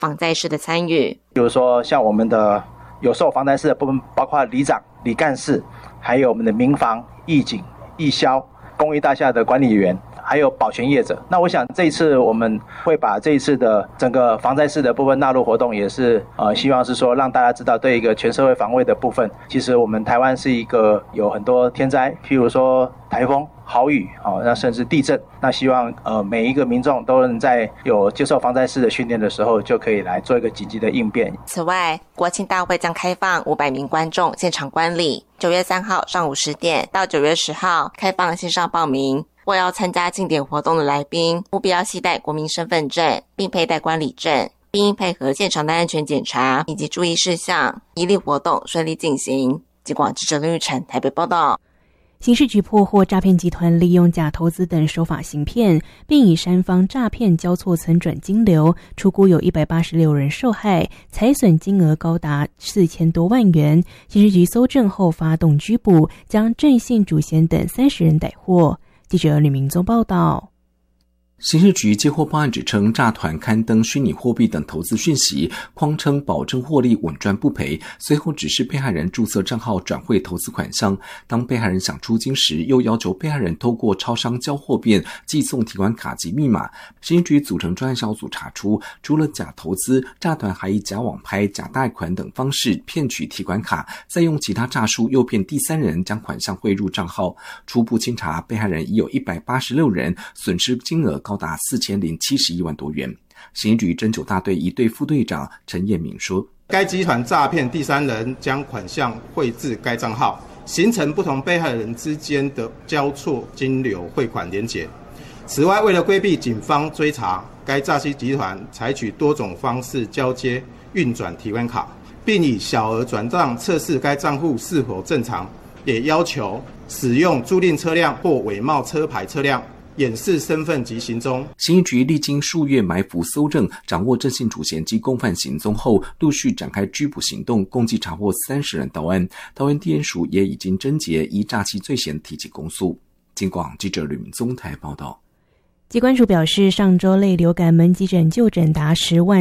防灾士的参与。 比如说像我们的有受防灾士的部分，包括里长、里干事，还有我们的民防、义警、义消、公益大厦的管理员，还有保全业者。那我想这一次我们会把这一次的整个防灾士的部分纳入活动，也是希望是说让大家知道，对一个全社会防卫的部分，其实我们台湾是一个有很多天灾，譬如说台风、豪雨，那甚至地震。那希望每一个民众都能在有接受防灾士的训练的时候，就可以来做一个紧急的应变。 此外，国庆大会将开放500名观众现场观礼，9月3号上午10点到9月10号开放线上报名。或要参加庆典活动的来宾，务必要携带国民身份证，并佩戴观礼证，并应配合现场的安全检查以及注意事项，以利活动顺利进行。警广记者林玉成台北报道。 刑事局破获诈骗集团利用假投资等手法行骗，并以三方诈骗交错存转金流，初估有186人受害，财损金额高达4000多万元。刑事局搜证后发动拘捕，将郑姓、主嫌等30人逮获。记者吕明宗报道。 刑事局接获报案，指称诈团刊登虚拟货币等投资讯息，匡称保证获利、稳赚不赔，随后指示被害人注册账号转汇投资款项。当被害人想出金时，又要求被害人透过超商交货便寄送提款卡及密码。刑事局组成专案小组查出，除了假投资，诈团还以假网拍、假贷款等方式骗取提款卡，再用其他诈术诱骗第三人将款项汇入账号。初步清查，被害人已有186人，损失金额高达4071万多元。刑局侦9大队一队副队长陈彦敏说， 该集团诈骗第三人将款项汇至该账号，形成不同被害人之间的交错金流汇款连结。此外，为了规避警方追查，该诈欺集团采取多种方式交接运转提款卡，并以小额转账测试该账户是否正常，也要求使用租赁车辆或伪冒车牌车辆掩饰身份及行踪。 刑事局历经数月埋伏搜证，掌握郑姓主嫌及共犯行踪后，陆续展开拘捕行动，共计查获30人到案。桃园地检署也已经侦结，依诈欺罪嫌提起公诉。警广记者吕明宗台报道。 疾管署表示，上周类流感门急诊就诊达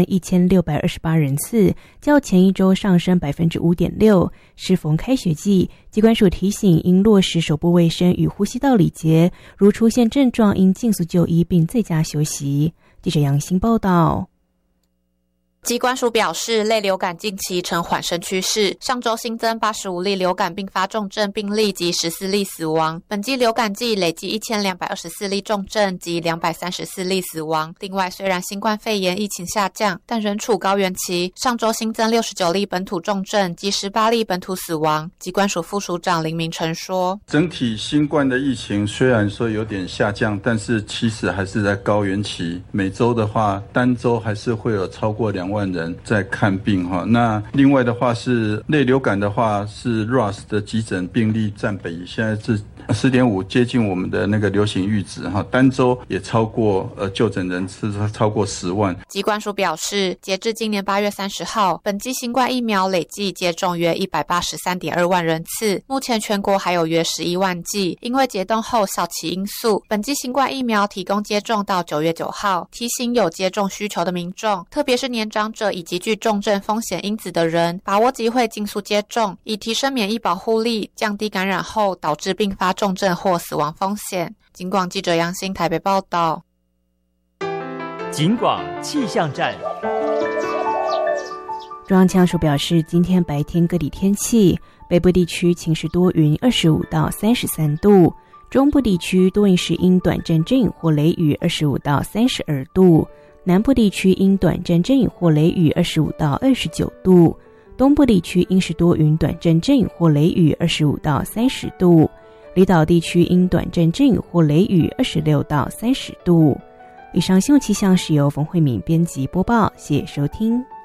101628人次，较前一周上升 5.6%。适逢开学季，疾管署提醒应落实手部卫生与呼吸道礼节，如出现症状应尽速就医并在家休息。记者杨欣报道。 疾管署表示，类流感近期呈缓升趋势，上周新增85例流感并发重症病例及14例死亡。本季流感季累计1224例重症及234例死亡。另外，虽然新冠肺炎疫情下降，但仍处高原期。上周新增69例本土重症及18例本土死亡。疾管署副署长林明成说， 整体新冠的疫情虽然说有点下降，但是其实还是在高原期。每周的话，单周还是会有超过2万人在看病哈。那另外的话是类流感的话，是 RAS 的急诊病例占比现在是10.5，接近我们的那个流行阈值哈。单周也超过就诊人次超过10万。 疾管署表示，截至今年8月30号，本季新冠疫苗累计接种约183.2万人次，目前全国还有约11万剂。因为解冻后效期因素，本季新冠疫苗提供接种到9月9号，提醒有接种需求的民众，特别是年长者以及具重症风险因子的人，把握机会尽速接种，以提升免疫保护力，降低感染后导致并发重症或死亡风险。警广记者杨欣台北报道。 警广气象站。 中央气象署表示，今天白天各地天气，北部地区晴时多云25到33度，中部地区多云时阴短暂阵雨或雷雨25到32度，南部地区因短暂阵雨或雷雨25到29度，东部地区因时多云短暂阵雨或雷雨25到30度，离岛地区因短暂阵雨或雷雨26到30度。以上新闻气象是由冯慧敏编辑播报，谢谢收听。